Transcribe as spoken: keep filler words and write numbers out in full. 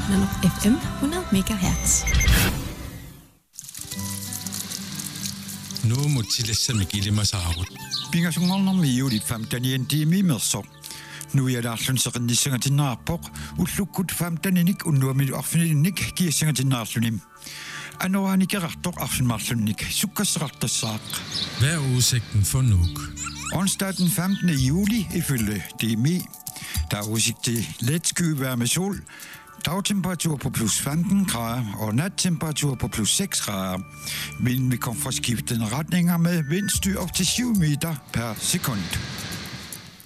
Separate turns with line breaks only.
Nano F M hundrede megahertz.
Nu må tillæse med gilde mig saarut.
Pingasungalna miulit femtanien tiimi merso. Nu er der sådan nissinga til narpok, uslukut femtaninik unnuamit arfininik kiessinga til narsunim. Anoanik erartor arfinmarsunik, sukkasrartassaaq.
Hvad er udsigten for Nuuk?
Onsdag den femtende juli ifølge D M I. Der er udsigt til let skyvejr med sol, dagtemperatur på plus femten grader og nattemperatur på plus seks grader. Vinden vil komme fra skiftende retninger med vindstyr op til syv meter per sekund.